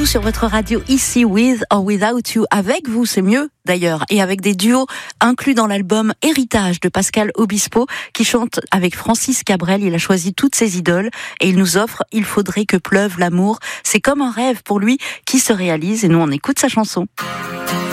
partout sur votre radio ici, With or Without You. Avec vous, c'est mieux d'ailleurs, et avec des duos inclus dans l'album Héritage de Pascal Obispo qui chante avec Francis Cabrel. Il a choisi toutes ses idoles et il nous offre Il faudrait que pleuve l'amour. C'est comme un rêve pour lui qui se réalise et nous on écoute sa chanson.